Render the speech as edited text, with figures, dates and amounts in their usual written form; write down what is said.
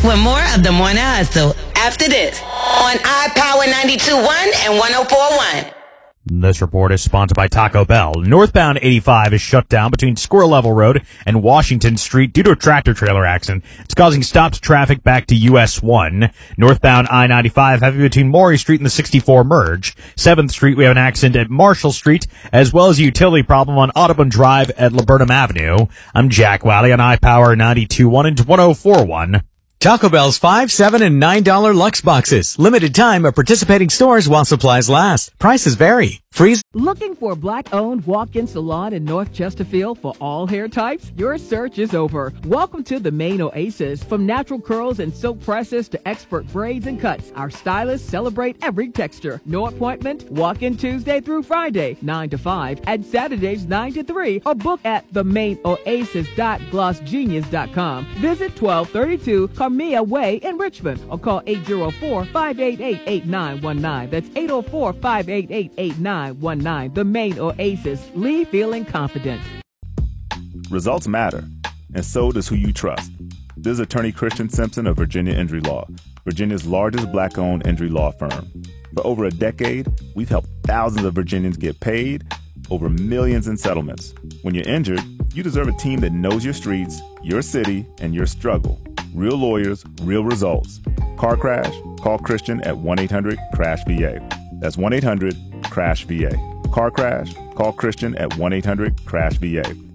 with more of the Morning Hustle after this on iPower 92.1 and 104.1. This report is sponsored by Taco Bell. Northbound 85 is shut down between Squirrel Level Road and Washington Street due to a tractor-trailer accident. It's causing stopped traffic back to US 1. Northbound I-95 heavy between Maury Street and the 64 merge. 7th Street, we have an accident at Marshall Street, as well as a utility problem on Audubon Drive at Laburnum Avenue. I'm Jack Wally on iPower 92.1 and 104.1. Taco Bell's $5, $7, and $9 Lux boxes. Limited time at participating stores while supplies last. Prices vary. Freeze. Looking for a black-owned walk-in salon in North Chesterfield for all hair types? Your search is over. Welcome to the Main Oasis. From natural curls and silk presses to expert braids and cuts, our stylists celebrate every texture. No appointment? Walk in Tuesday through Friday, 9 to 5, and Saturdays, 9 to 3, or book at themainoasis.glossgenius.com. Visit 1232 Carmia Way in Richmond, or call 804-588-8919. That's 804-588-8919. The Main Oasis. Leave feeling confident. Results matter, and so does who you trust. This is attorney Christian Simpson of Virginia Injury Law, Virginia's largest black-owned injury law firm. For over a decade, we've helped thousands of Virginians get paid, over millions in settlements. When you're injured, you deserve a team that knows your streets, your city, and your struggle. Real lawyers, real results. Car crash? Call Christian at 1-800-CRASH-VA. That's 1-800-CRASH-VA. Car crash? Call Christian at 1-800-CRASH-VA.